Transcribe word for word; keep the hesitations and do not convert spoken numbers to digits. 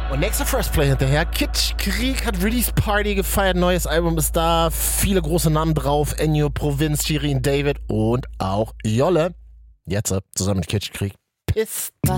Und nächster First Play hinterher. Kitsch Krieg hat Release Party gefeiert. Neues Album ist da. Viele große Namen drauf. Ennio, Provinz, Shirin David und auch Jolle. Jetzt zusammen mit Kitsch Krieg. Pista.